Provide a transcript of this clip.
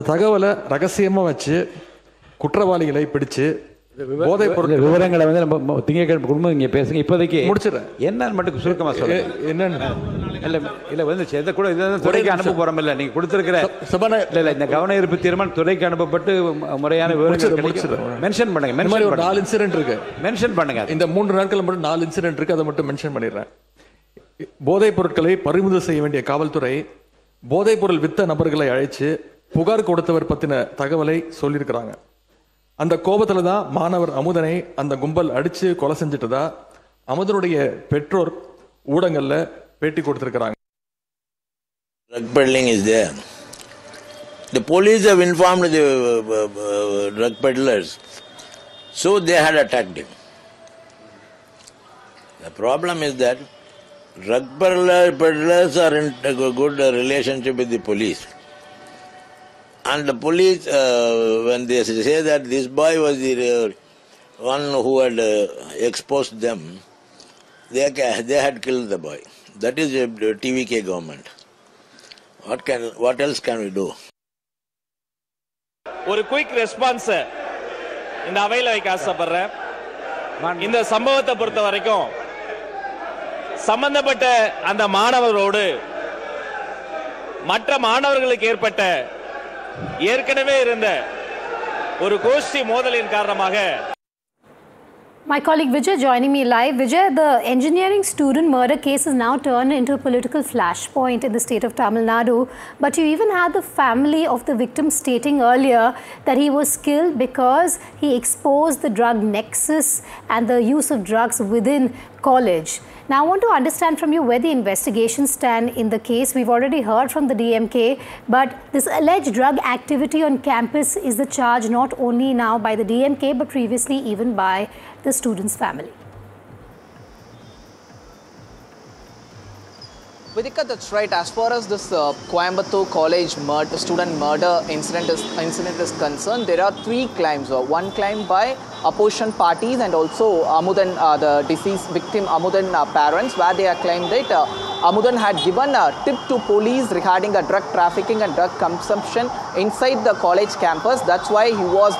தகவலை ரகசியமா வச்சு குற்றவாளிகளை பிடிச்சு போதைப் பொருள் விவரங்களை வந்து நம்ம திங்கட்கிழமை குடும்பம் இங்கே பேசுங்க. இப்போதைக்கு முடிச்சிடறேன். என்னன்னு மட்டும் சுருக்கமாக சொல்லுங்க. என்னன்னு இல்லை வந்து எதை கூட இதான் துறைக்கு அனுப்ப போகிறோம். இல்லை நீங்கள் கொடுத்துருக்கிற இல்லை இந்த கவன ஈர்ப்பு தீர்மானம் துறைக்கு அனுப்பப்பட்டு முறையான விவரங்கள் மென்ஷன் பண்ணுங்க. மென்ஷன் ஒரு 4 இன்சிடென்ட் இருக்கு. மென்ஷன் பண்ணுங்க. இந்த 3 நாட்கள் மட்டும் 4 இன்சிடென்ட் இருக்கு. அதை மட்டும் மென்ஷன் பண்ணிடுறேன். போதைப் பொருட்களை பறிமுதல் செய்ய வேண்டிய காவல்துறை போதைப் பொருள் வித்த நபர்களை அழைச்சு புகார் கொடுத்தவர் பத்தின தகவலை சொல்லியிருக்கிறாங்க. அந்த கோபத்துல தான் மாணவர் அமுதனை அந்த கும்பல் அடிச்சு கொலை செஞ்சிட்டதா அமுதனுடைய பெற்றோர் ஊடகங்கள்ல பேட்டி கொடுத்திருக்கிறாங்க. Drug peddling is there. The police have informed the drug peddlers, so they had attacked him. The problem is that drug peddlers are in a good relationship with the police. And the police, when they say that this boy was the one who had exposed them, they had killed the boy. That is the TVK government. What else can we do? ஒரு quick response இந்த அவையில் வைக்க ஆசைப்படுறேன். இந்த சம்பவத்தை பொறுத்த வரைக்கும் சம்பந்தப்பட்ட அந்த மாணவரோடு மற்ற மாணவர்களுக்கு ஏற்பட்ட ஏற்கனவே இருந்த ஒரு கோஷ்டி மோதலின் காரணமாக. My colleague Vijay joining me live. Vijay, the engineering student murder case is now turned into a political flashpoint in the state of Tamil Nadu. But you even had the family of the victim stating earlier that he was killed because he exposed the drug nexus and the use of drugs within college. Now, I want to understand from you where the investigations stand in the case. We've already heard from the DMK, but this alleged drug activity on campus is the charge not only now by the DMK, but previously even by the student's family. Vidika, that's right. As far as this Coimbatore College student murder incident is concerned, there are 3 claims. One claim by opposition parties and also Amudan, the deceased victim Amudan parents, where they are claimed that Amudan had given a tip to police regarding drug trafficking and drug consumption inside the college campus. That's why he was